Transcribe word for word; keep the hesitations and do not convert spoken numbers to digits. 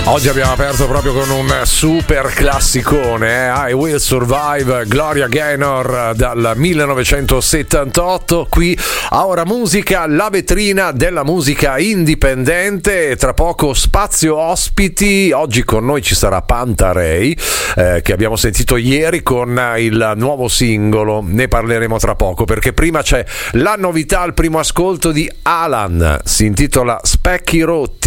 Oggi abbiamo aperto proprio con un super classicone, eh? I Will Survive, Gloria Gaynor dal millenovecentosettantotto, qui a Ora Musica, la vetrina della musica indipendente. Tra poco spazio ospiti, oggi con noi ci sarà Pantarei, eh, che abbiamo sentito ieri con il nuovo singolo, ne parleremo tra poco perché prima c'è la novità, il primo ascolto di Alan, si intitola Specchi Rotti.